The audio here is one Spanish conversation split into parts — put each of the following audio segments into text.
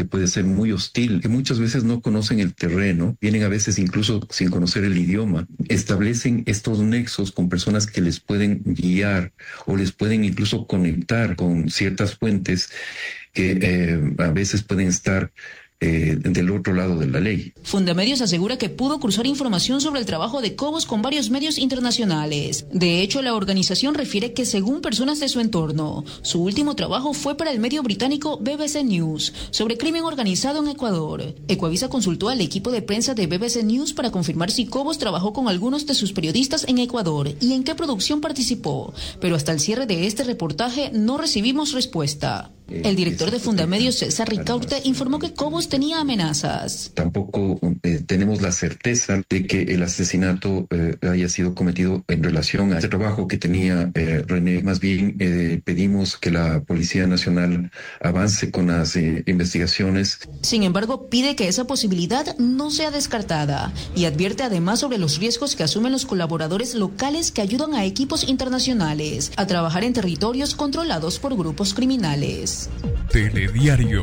puede ser muy hostil, que muchas veces no conocen el terreno, vienen a veces incluso sin conocer el idioma, establecen estos nexos con personas que les pueden guiar o les pueden incluso conectar con ciertas fuentes que a veces pueden estar del otro lado de la ley. Fundamedios asegura que pudo cruzar información sobre el trabajo de Cobos con varios medios internacionales. De hecho, la organización refiere que según personas de su entorno, su último trabajo fue para el medio británico BBC News sobre crimen organizado en Ecuador. Ecuavisa consultó al equipo de prensa de BBC News para confirmar si Cobos trabajó con algunos de sus periodistas en Ecuador y en qué producción participó, pero hasta el cierre de este reportaje no recibimos respuesta. El director de Fundamedios, César Ricaurte, informó que Cobos tenía amenazas. Tampoco tenemos la certeza de que el asesinato haya sido cometido en relación a ese trabajo que tenía René. Más bien pedimos que la Policía Nacional avance con las investigaciones. Sin embargo, pide que esa posibilidad no sea descartada y advierte además sobre los riesgos que asumen los colaboradores locales que ayudan a equipos internacionales a trabajar en territorios controlados por grupos criminales. Telediario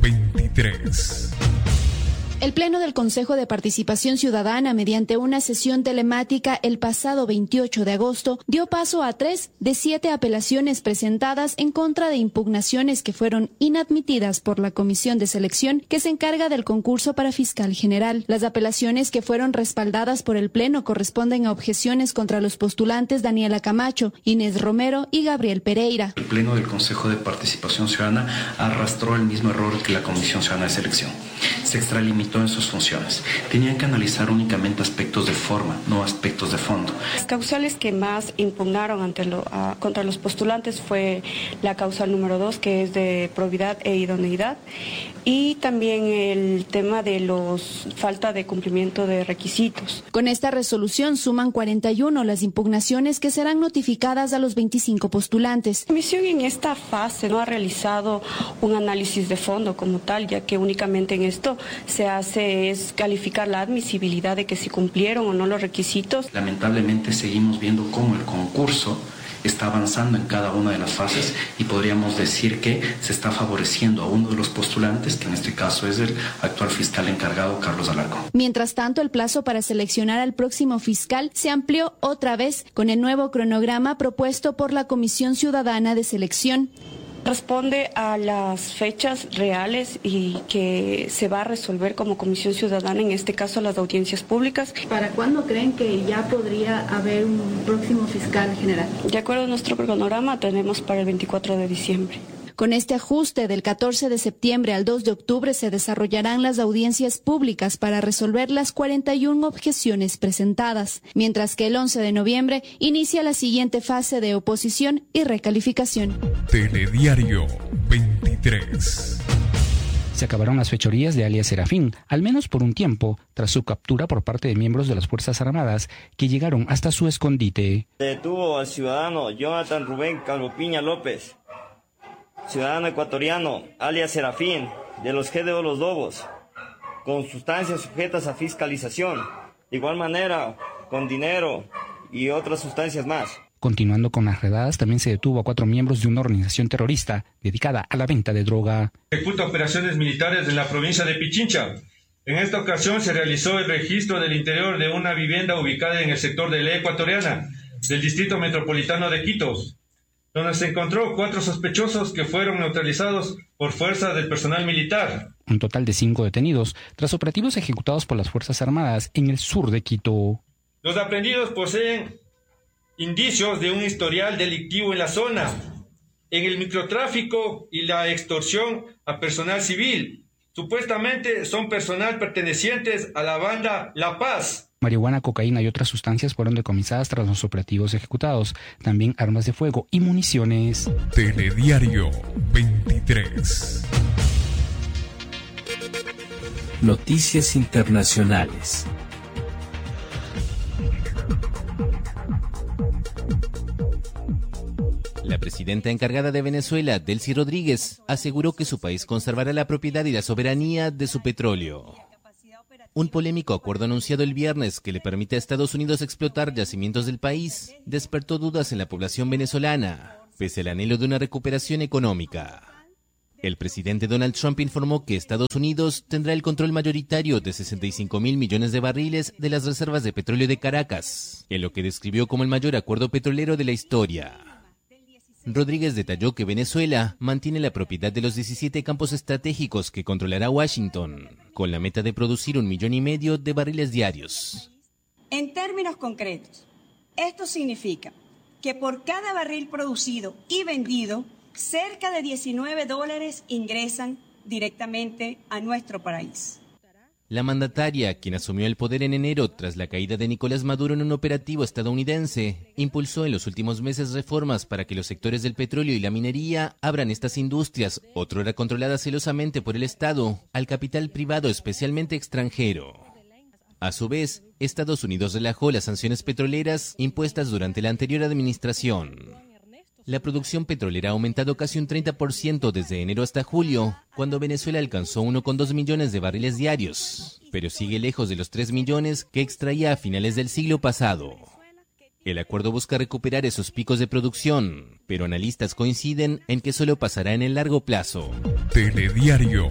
23. El Pleno del Consejo de Participación Ciudadana, mediante una sesión telemática el pasado 28 de agosto, dio paso a 3 de 7 apelaciones presentadas en contra de impugnaciones que fueron inadmitidas por la Comisión de Selección que se encarga del concurso para fiscal general. Las apelaciones que fueron respaldadas por el Pleno corresponden a objeciones contra los postulantes Daniela Camacho, Inés Romero y Gabriel Pereira. El Pleno del Consejo de Participación Ciudadana arrastró el mismo error que la Comisión Ciudadana de Selección. Se extralimitó en sus funciones. Tenían que analizar únicamente aspectos de forma, no aspectos de fondo. Las causales que más impugnaron contra los postulantes fue la causal número 2, que es de probidad e idoneidad, y también el tema de falta de cumplimiento de requisitos. Con esta resolución suman 41 las impugnaciones que serán notificadas a los 25 postulantes. La comisión en esta fase no ha realizado un análisis de fondo como tal, ya que únicamente en esto se hace es calificar la admisibilidad de que si cumplieron o no los requisitos. Lamentablemente seguimos viendo cómo el concurso está avanzando en cada una de las fases y podríamos decir que se está favoreciendo a uno de los postulantes, que en este caso es el actual fiscal encargado, Carlos Alarcón. Mientras tanto, el plazo para seleccionar al próximo fiscal se amplió otra vez con el nuevo cronograma propuesto por la Comisión Ciudadana de Selección. Responde a las fechas reales y que se va a resolver como Comisión Ciudadana, en este caso las audiencias públicas. ¿Para cuándo creen que ya podría haber un próximo fiscal general? De acuerdo a nuestro cronograma, tenemos para el 24 de diciembre. Con este ajuste, del 14 de septiembre al 2 de octubre se desarrollarán las audiencias públicas para resolver las 41 objeciones presentadas, mientras que el 11 de noviembre inicia la siguiente fase de oposición y recalificación. Telediario 23. Se acabaron las fechorías de alias Serafín, al menos por un tiempo, tras su captura por parte de miembros de las Fuerzas Armadas que llegaron hasta su escondite. Se detuvo al ciudadano Jonathan Rubén Calvo Piña López, ciudadano ecuatoriano, alias Serafín, de los GDO Los Lobos, con sustancias sujetas a fiscalización, de igual manera con dinero y otras sustancias más. Continuando con las redadas, también se detuvo a 4 miembros de una organización terrorista dedicada a la venta de droga. Ejecuta operaciones militares en la provincia de Pichincha. En esta ocasión se realizó el registro del interior de una vivienda ubicada en el sector de La Ecuatoriana, del distrito metropolitano de Quito, donde se encontró 4 sospechosos que fueron neutralizados por fuerza del personal militar. Un total de 5 detenidos tras operativos ejecutados por las Fuerzas Armadas en el sur de Quito. Los aprendidos poseen indicios de un historial delictivo en la zona, en el microtráfico y la extorsión a personal civil. Supuestamente son personal pertenecientes a la banda La Paz. Marihuana, cocaína y otras sustancias fueron decomisadas tras los operativos ejecutados. También armas de fuego y municiones. Telediario 23. Noticias internacionales. La presidenta encargada de Venezuela, Delcy Rodríguez, aseguró que su país conservará la propiedad y la soberanía de su petróleo. Un polémico acuerdo anunciado el viernes que le permite a Estados Unidos explotar yacimientos del país despertó dudas en la población venezolana, pese al anhelo de una recuperación económica. El presidente Donald Trump informó que Estados Unidos tendrá el control mayoritario de 65.000 millones de barriles de las reservas de petróleo de Caracas, en lo que describió como el mayor acuerdo petrolero de la historia. Rodríguez detalló que Venezuela mantiene la propiedad de los 17 campos estratégicos que controlará Washington, con la meta de producir 1,5 millones de barriles diarios. En términos concretos, esto significa que por cada barril producido y vendido, cerca de $19 ingresan directamente a nuestro país. La mandataria, quien asumió el poder en enero tras la caída de Nicolás Maduro en un operativo estadounidense, impulsó en los últimos meses reformas para que los sectores del petróleo y la minería abran estas industrias, otrora controladas celosamente por el Estado, al capital privado, especialmente extranjero. A su vez, Estados Unidos relajó las sanciones petroleras impuestas durante la anterior administración. La producción petrolera ha aumentado casi un 30% desde enero hasta julio, cuando Venezuela alcanzó 1,2 millones de barriles diarios, pero sigue lejos de los 3 millones que extraía a finales del siglo pasado. El acuerdo busca recuperar esos picos de producción, pero analistas coinciden en que solo pasará en el largo plazo. Telediario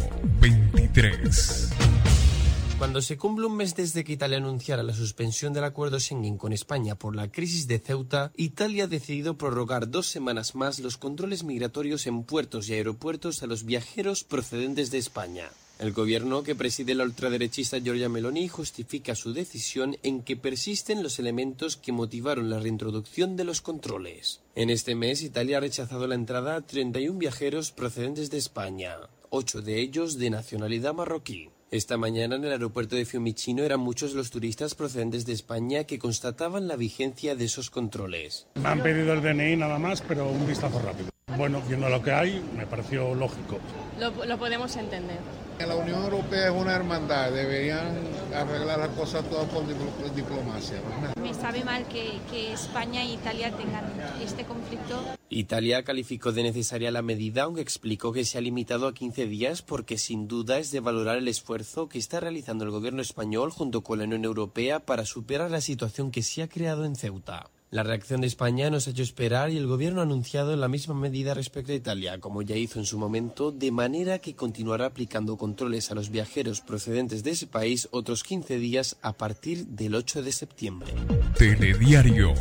23. Cuando se cumple un mes desde que Italia anunciara la suspensión del acuerdo Schengen con España por la crisis de Ceuta, Italia ha decidido prorrogar 2 semanas más los controles migratorios en puertos y aeropuertos a los viajeros procedentes de España. El gobierno que preside la ultraderechista Giorgia Meloni justifica su decisión en que persisten los elementos que motivaron la reintroducción de los controles. En este mes, Italia ha rechazado la entrada a 31 viajeros procedentes de España, 8 de ellos de nacionalidad marroquí. Esta mañana en el aeropuerto de Fiumicino eran muchos los turistas procedentes de España que constataban la vigencia de esos controles. Me han pedido el DNI nada más, pero un vistazo rápido. Bueno, viendo lo que hay, me pareció lógico. Lo podemos entender. La Unión Europea es una hermandad, deberían arreglar las cosas todas con diplomacia, ¿no? Me sabe mal que España e Italia tengan este conflicto. Italia calificó de necesaria la medida, aunque explicó que se ha limitado a 15 días porque sin duda es de valorar el esfuerzo que está realizando el gobierno español junto con la Unión Europea para superar la situación que se ha creado en Ceuta. La reacción de España nos ha hecho esperar y el gobierno ha anunciado la misma medida respecto a Italia, como ya hizo en su momento, de manera que continuará aplicando controles a los viajeros procedentes de ese país otros 15 días a partir del 8 de septiembre. Telediario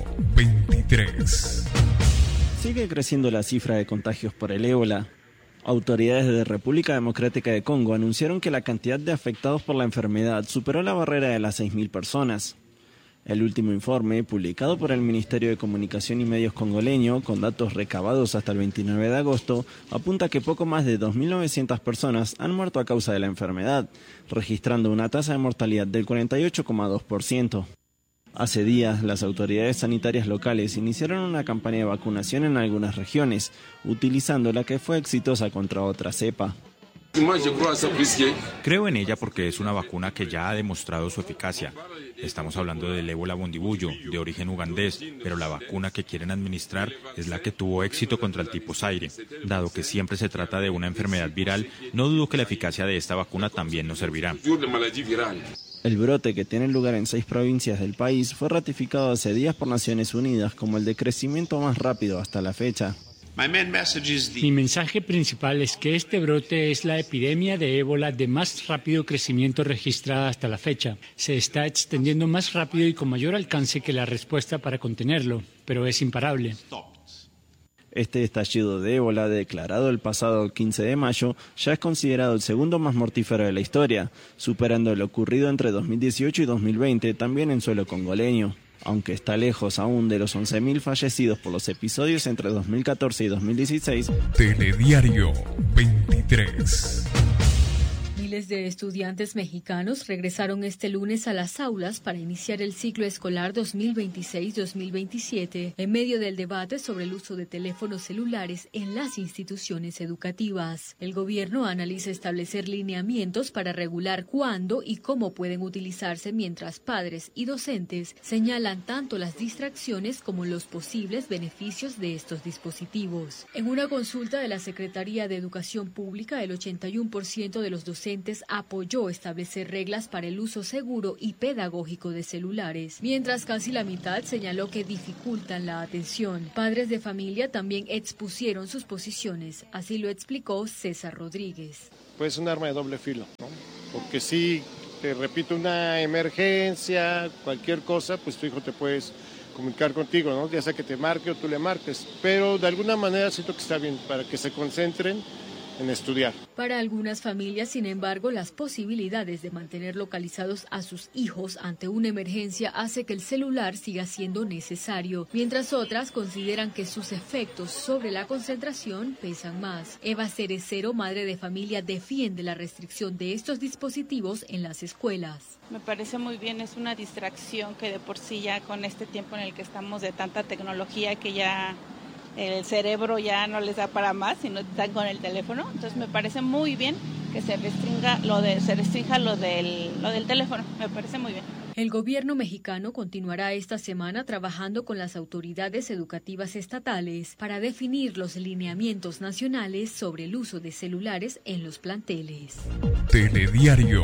23. Sigue creciendo la cifra de contagios por el ébola. Autoridades de República Democrática de Congo anunciaron que la cantidad de afectados por la enfermedad superó la barrera de las 6.000 personas. El último informe, publicado por el Ministerio de Comunicación y Medios congoleño, con datos recabados hasta el 29 de agosto, apunta que poco más de 2.900 personas han muerto a causa de la enfermedad, registrando una tasa de mortalidad del 48,2%. Hace días, las autoridades sanitarias locales iniciaron una campaña de vacunación en algunas regiones, utilizando la que fue exitosa contra otra cepa. Creo en ella porque es una vacuna que ya ha demostrado su eficacia. Estamos hablando del ébola bondibullo, de origen ugandés, pero la vacuna que quieren administrar es la que tuvo éxito contra el tipo Zaire. Dado que siempre se trata de una enfermedad viral, no dudo que la eficacia de esta vacuna también nos servirá. El brote, que tiene lugar en 6 provincias del país, fue ratificado hace días por Naciones Unidas como el de crecimiento más rápido hasta la fecha. Mi mensaje principal es que este brote es la epidemia de ébola de más rápido crecimiento registrada hasta la fecha. Se está extendiendo más rápido y con mayor alcance que la respuesta para contenerlo, pero es imparable. Este estallido de ébola, declarado el pasado 15 de mayo, ya es considerado el segundo más mortífero de la historia, superando lo ocurrido entre 2018 y 2020, también en suelo congoleño. Aunque está lejos aún de los 11.000 fallecidos por los episodios entre 2014 y 2016. Telediario 23. Miles de estudiantes mexicanos regresaron este lunes a las aulas para iniciar el ciclo escolar 2026-2027 en medio del debate sobre el uso de teléfonos celulares en las instituciones educativas. El gobierno analiza establecer lineamientos para regular cuándo y cómo pueden utilizarse, mientras padres y docentes señalan tanto las distracciones como los posibles beneficios de estos dispositivos. En una consulta de la Secretaría de Educación Pública, el 81% de los docentes docentes apoyó establecer reglas para el uso seguro y pedagógico de celulares, mientras casi la mitad señaló que dificultan la atención. Padres de familia también expusieron sus posiciones, así lo explicó César Rodríguez. Pues un arma de doble filo, ¿no? Porque si, te repito, una emergencia, cualquier cosa, pues tu hijo te puedes comunicar contigo, ¿no? Ya sea que te marque o tú le marques, pero de alguna manera siento que está bien para que se concentren en estudiar. Para algunas familias, sin embargo, las posibilidades de mantener localizados a sus hijos ante una emergencia hace que el celular siga siendo necesario, mientras otras consideran que sus efectos sobre la concentración pesan más. Eva Cerecero, madre de familia, defiende la restricción de estos dispositivos en las escuelas. Me parece muy bien, es una distracción que de por sí ya con este tiempo en el que estamos de tanta tecnología que ya el cerebro ya no les da para más, sino están con el teléfono. Entonces me parece muy bien que se restrinja lo del teléfono. Me parece muy bien. El gobierno mexicano continuará esta semana trabajando con las autoridades educativas estatales para definir los lineamientos nacionales sobre el uso de celulares en los planteles. Telediario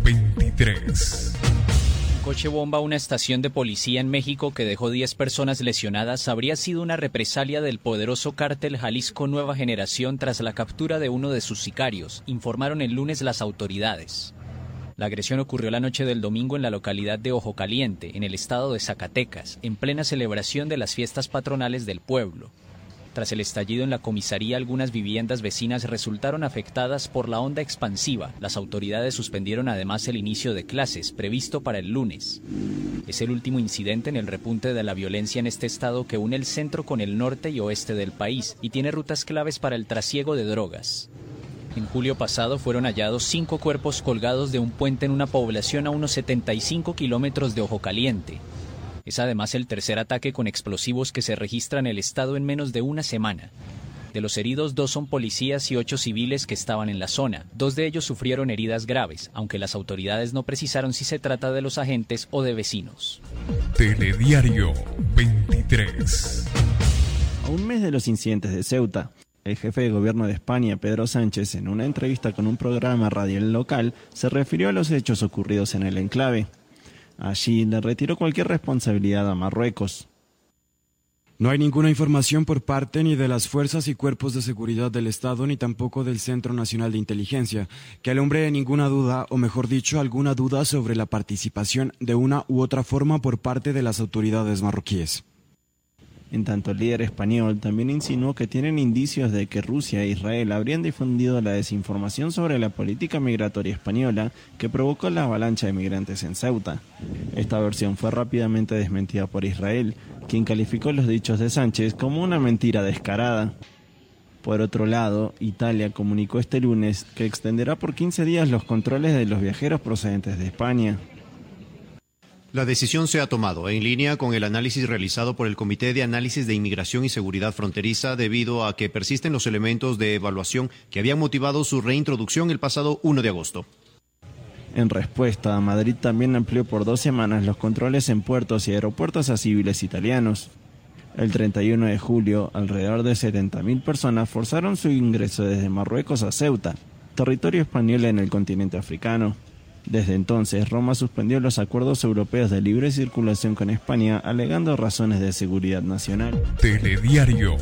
23. Coche bomba a una estación de policía en México que dejó 10 personas lesionadas habría sido una represalia del poderoso cártel Jalisco Nueva Generación tras la captura de uno de sus sicarios, informaron el lunes las autoridades. La agresión ocurrió la noche del domingo en la localidad de Ojo Caliente, en el estado de Zacatecas, en plena celebración de las fiestas patronales del pueblo. Tras el estallido en la comisaría, algunas viviendas vecinas resultaron afectadas por la onda expansiva. Las autoridades suspendieron además el inicio de clases, previsto para el lunes. Es el último incidente en el repunte de la violencia en este estado que une el centro con el norte y oeste del país y tiene rutas claves para el trasiego de drogas. En julio pasado fueron hallados 5 cuerpos colgados de un puente en una población a unos 75 kilómetros de Ojo Caliente. Es además el tercer ataque con explosivos que se registra en el estado en menos de una semana. De los heridos, 2 son policías y 8 civiles que estaban en la zona. 2 de ellos sufrieron heridas graves, aunque las autoridades no precisaron si se trata de los agentes o de vecinos. Telediario 23. A un mes de los incidentes de Ceuta, el jefe de gobierno de España, Pedro Sánchez, en una entrevista con un programa radial local, se refirió a los hechos ocurridos en el enclave. Allí le retiró cualquier responsabilidad a Marruecos. No hay ninguna información por parte ni de las fuerzas y cuerpos de seguridad del Estado ni tampoco del Centro Nacional de Inteligencia que alumbre ninguna duda, o mejor dicho, alguna duda sobre la participación de una u otra forma por parte de las autoridades marroquíes. En tanto, el líder español también insinuó que tienen indicios de que Rusia e Israel habrían difundido la desinformación sobre la política migratoria española que provocó la avalancha de migrantes en Ceuta. Esta versión fue rápidamente desmentida por Israel, quien calificó los dichos de Sánchez como una mentira descarada. Por otro lado, Italia comunicó este lunes que extenderá por 15 días los controles de los viajeros procedentes de España. La decisión se ha tomado en línea con el análisis realizado por el Comité de Análisis de Inmigración y Seguridad Fronteriza debido a que persisten los elementos de evaluación que habían motivado su reintroducción el pasado 1 de agosto. En respuesta, Madrid también amplió por 2 semanas los controles en puertos y aeropuertos a civiles italianos. El 31 de julio, alrededor de 70.000 personas forzaron su ingreso desde Marruecos a Ceuta, territorio español en el continente africano. Desde entonces, Roma suspendió los acuerdos europeos de libre circulación con España, alegando razones de seguridad nacional. Telediario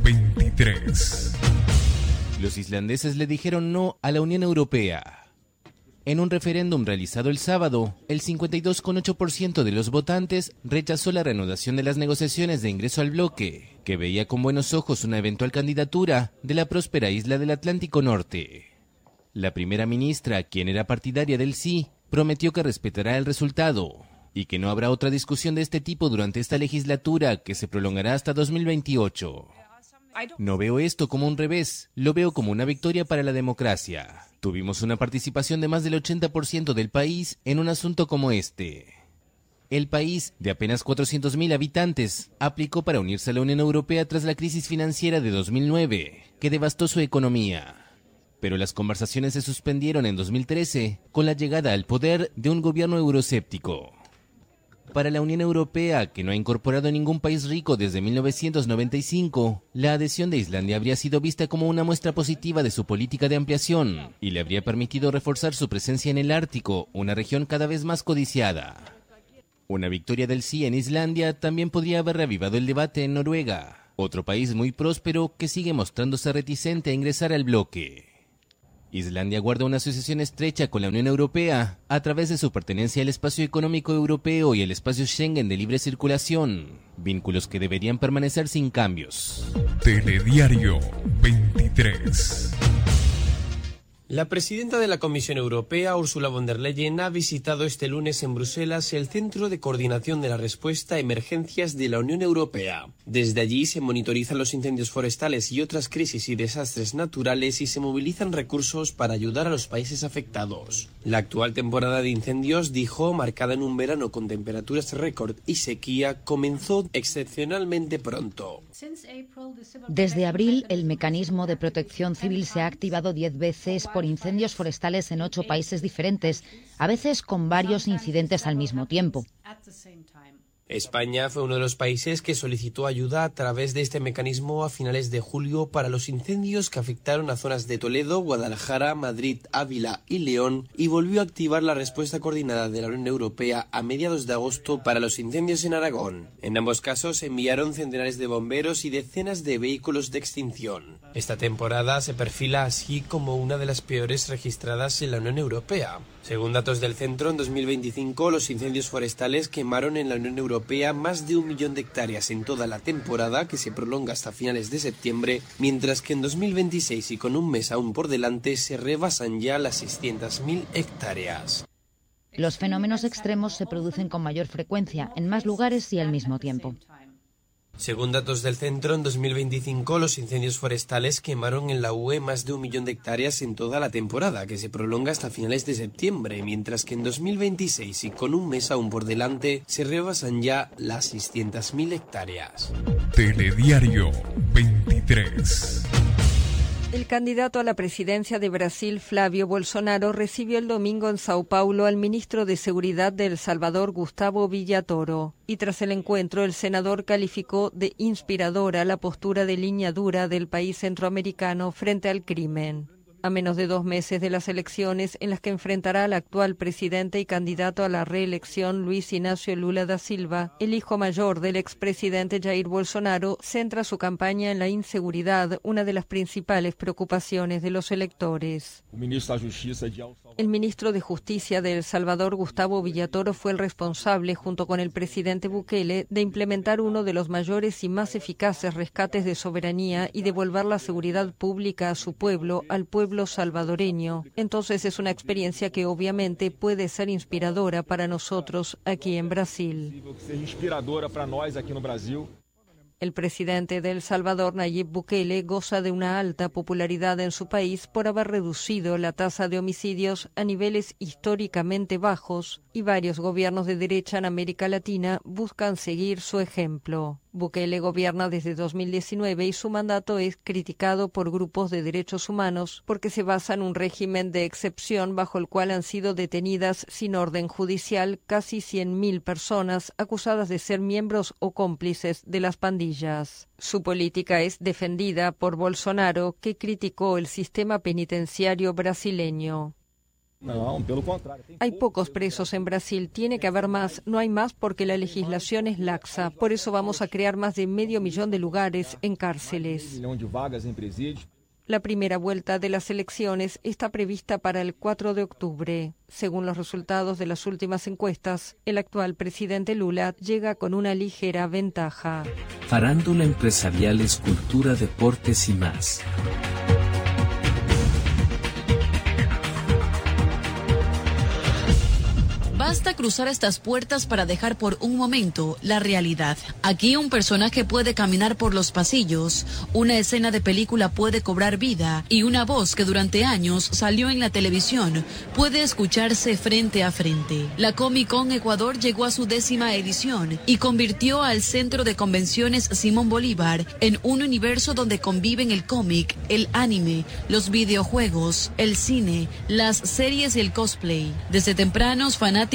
23. Los islandeses le dijeron no a la Unión Europea. En un referéndum realizado el sábado, el 52,8% de los votantes rechazó la reanudación de las negociaciones de ingreso al bloque, que veía con buenos ojos una eventual candidatura de la próspera isla del Atlántico Norte. La primera ministra, quien era partidaria del sí, prometió que respetará el resultado y que no habrá otra discusión de este tipo durante esta legislatura que se prolongará hasta 2028. No veo esto como un revés, lo veo como una victoria para la democracia. Tuvimos una participación de más del 80% del país en un asunto como este. El país, de apenas 400.000 habitantes, aplicó para unirse a la Unión Europea tras la crisis financiera de 2009, que devastó su economía. Pero las conversaciones se suspendieron en 2013 con la llegada al poder de un gobierno euroscéptico. Para la Unión Europea, que no ha incorporado ningún país rico desde 1995, la adhesión de Islandia habría sido vista como una muestra positiva de su política de ampliación y le habría permitido reforzar su presencia en el Ártico, una región cada vez más codiciada. Una victoria del sí en Islandia también podría haber reavivado el debate en Noruega, otro país muy próspero que sigue mostrándose reticente a ingresar al bloque. Islandia guarda una asociación estrecha con la Unión Europea a través de su pertenencia al espacio económico europeo y el espacio Schengen de libre circulación, vínculos que deberían permanecer sin cambios. Telediario 23. La presidenta de la Comisión Europea, Ursula von der Leyen, ha visitado este lunes en Bruselas el Centro de Coordinación de la Respuesta a Emergencias de la Unión Europea. Desde allí se monitorizan los incendios forestales y otras crisis y desastres naturales y se movilizan recursos para ayudar a los países afectados. La actual temporada de incendios, dijo, marcada en un verano con temperaturas récord y sequía, comenzó excepcionalmente pronto. Desde abril, el mecanismo de protección civil se ha activado 10 veces por incendios forestales en 8 países diferentes, a veces con varios incidentes al mismo tiempo. España fue uno de los países que solicitó ayuda a través de este mecanismo a finales de julio para los incendios que afectaron a zonas de Toledo, Guadalajara, Madrid, Ávila y León, y volvió a activar la respuesta coordinada de la Unión Europea a mediados de agosto para los incendios en Aragón. En ambos casos se enviaron centenares de bomberos y decenas de vehículos de extinción. Esta temporada se perfila así como una de las peores registradas en la Unión Europea. Según datos del centro, en 2025 los incendios forestales quemaron en la Unión Europea más de 1 millón de hectáreas en toda la temporada, que se prolonga hasta finales de septiembre, mientras que en 2026 y con un mes aún por delante se rebasan ya las 600.000 hectáreas. Los fenómenos extremos se producen con mayor frecuencia, en más lugares y al mismo tiempo. Según datos del centro, en 2025 los incendios forestales quemaron en la UE más de 1 millón de hectáreas en toda la temporada, que se prolonga hasta finales de septiembre, mientras que en 2026 y con un mes aún por delante se rebasan ya las 600.000 hectáreas. Telediario 23. El candidato a la presidencia de Brasil, Flávio Bolsonaro, recibió el domingo en Sao Paulo al ministro de Seguridad de El Salvador, Gustavo Villatoro. Y tras el encuentro, el senador calificó de inspiradora la postura de línea dura del país centroamericano frente al crimen. A menos de 2 meses de las elecciones en las que enfrentará al actual presidente y candidato a la reelección Luis Inácio Lula da Silva, el hijo mayor del expresidente Jair Bolsonaro centra su campaña en la inseguridad, una de las principales preocupaciones de los electores. El ministro de Justicia de El Salvador, Gustavo Villatoro, fue el responsable, junto con el presidente Bukele, de implementar uno de los mayores y más eficaces rescates de soberanía y devolver la seguridad pública a su pueblo, al pueblo salvadoreño. Entonces es una experiencia que obviamente puede ser inspiradora para nosotros aquí en Brasil. El presidente de El Salvador, Nayib Bukele, goza de una alta popularidad en su país por haber reducido la tasa de homicidios a niveles históricamente bajos, y varios gobiernos de derecha en América Latina buscan seguir su ejemplo. Bukele gobierna desde 2019 y su mandato es criticado por grupos de derechos humanos porque se basa en un régimen de excepción bajo el cual han sido detenidas sin orden judicial casi 100.000 personas acusadas de ser miembros o cómplices de las pandillas. Su política es defendida por Bolsonaro, que criticó el sistema penitenciario brasileño. Hay pocos presos en Brasil, tiene que haber más, no hay más porque la legislación es laxa, por eso vamos a crear más de 500.000 de lugares en cárceles. La primera vuelta de las elecciones está prevista para el 4 de octubre. Según los resultados de las últimas encuestas, el actual presidente Lula llega con una ligera ventaja. Farándula empresariales, cultura, deportes y más. Basta cruzar estas puertas para dejar por un momento la realidad. Aquí un personaje puede caminar por los pasillos, una escena de película puede cobrar vida y una voz que durante años salió en la televisión puede escucharse frente a frente. La Comic Con Ecuador llegó a su 10ª edición y convirtió al Centro de Convenciones Simón Bolívar en un universo donde conviven el cómic, el anime, los videojuegos, el cine, las series y el cosplay. Desde tempranos, fanáticos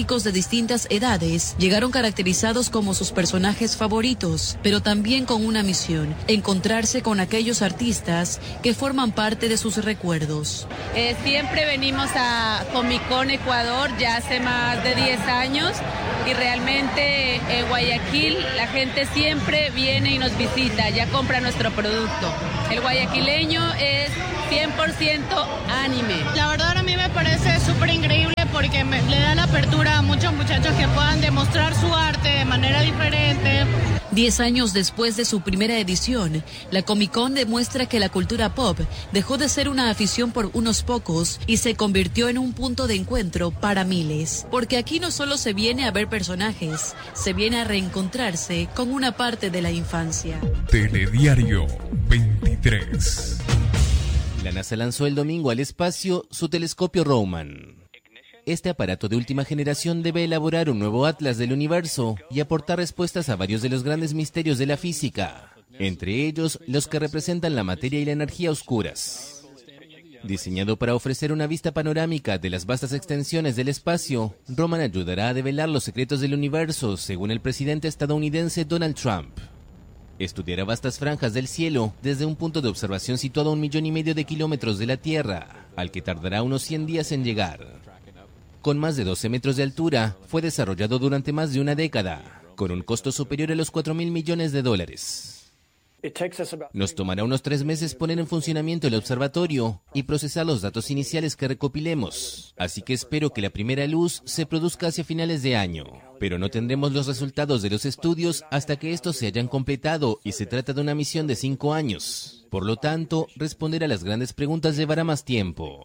fanáticos de distintas edades llegaron caracterizados como sus personajes favoritos, pero también con una misión: encontrarse con aquellos artistas que forman parte de sus recuerdos. Siempre venimos a Comic Con Ecuador ya hace más de 10 años y realmente en Guayaquil la gente siempre viene y nos visita, ya compra nuestro producto. El guayaquileño es 100% anime. La verdad a mí me parece súper increíble porque le da la apertura a muchos muchachos que puedan demostrar su arte de manera diferente. 10 años después de su primera edición, la Comic Con demuestra que la cultura pop dejó de ser una afición por unos pocos y se convirtió en un punto de encuentro para miles. Porque aquí no solo se viene a ver personajes, se viene a reencontrarse con una parte de la infancia. Telediario 23. La NASA lanzó el domingo al espacio su telescopio Roman. Este aparato de última generación debe elaborar un nuevo atlas del universo y aportar respuestas a varios de los grandes misterios de la física, entre ellos los que representan la materia y la energía oscuras. Diseñado para ofrecer una vista panorámica de las vastas extensiones del espacio, Roman ayudará a develar los secretos del universo, según el presidente estadounidense Donald Trump. Estudiará vastas franjas del cielo desde un punto de observación situado a 1,5 millones de kilómetros de la Tierra, al que tardará unos 100 días en llegar. Con más de 12 metros de altura, fue desarrollado durante más de una década, con un costo superior a los $4.000 millones. Nos tomará unos 3 meses poner en funcionamiento el observatorio y procesar los datos iniciales que recopilemos, así que espero que la primera luz se produzca hacia finales de año, pero no tendremos los resultados de los estudios hasta que estos se hayan completado y se trata de una misión de 5 años. Por lo tanto, responder a las grandes preguntas llevará más tiempo.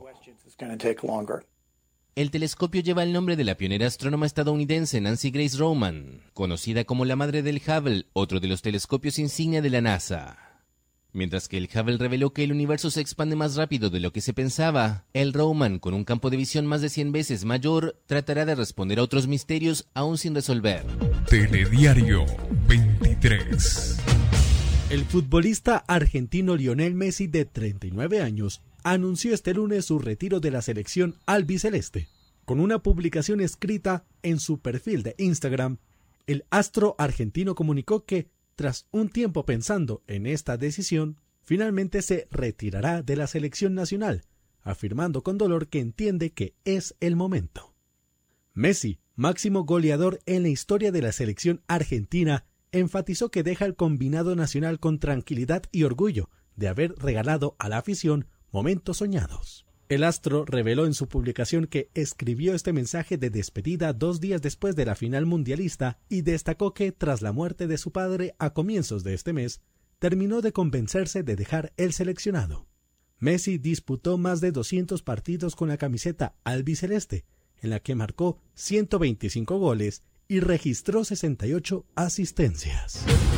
El telescopio lleva el nombre de la pionera astrónoma estadounidense Nancy Grace Roman, conocida como la madre del Hubble, otro de los telescopios insignia de la NASA. Mientras que el Hubble reveló que el universo se expande más rápido de lo que se pensaba, el Roman, con un campo de visión más de 100 veces mayor, tratará de responder a otros misterios aún sin resolver. Telediario 23. El futbolista argentino Lionel Messi, de 39 años, anunció este lunes su retiro de la selección albiceleste. Con una publicación escrita en su perfil de Instagram, el astro argentino comunicó que, tras un tiempo pensando en esta decisión, finalmente se retirará de la selección nacional, afirmando con dolor que entiende que es el momento. Messi, máximo goleador en la historia de la selección argentina, enfatizó que deja el combinado nacional con tranquilidad y orgullo de haber regalado a la afición momentos soñados. El astro reveló en su publicación que escribió este mensaje de despedida 2 días después de la final mundialista y destacó que, tras la muerte de su padre a comienzos de este mes, terminó de convencerse de dejar el seleccionado. Messi disputó más de 200 partidos con la camiseta albiceleste, en la que marcó 125 goles y registró 68 asistencias.